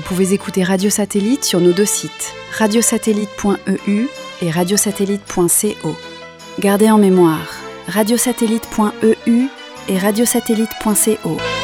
pouvez écouter Radio Satellite sur nos 2 sites, radiosatellite.eu et radiosatellite.co. Gardez en mémoire, radiosatellite.eu et radiosatellite.co.